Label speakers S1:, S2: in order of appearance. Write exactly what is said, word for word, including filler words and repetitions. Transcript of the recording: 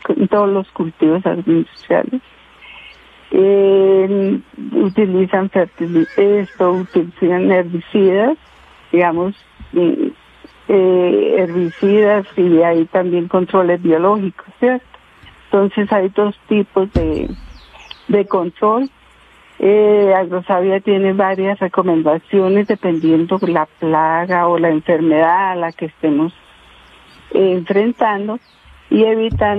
S1: en todos los cultivos agroindustriales. Eh, utilizan fertil esto, utilizan herbicidas, digamos, eh, herbicidas, y hay también controles biológicos, ¿cierto? Entonces hay dos tipos de, de control. Eh, Agrosavia tiene varias recomendaciones dependiendo de la plaga o la enfermedad a la que estemos eh, enfrentando, y evitando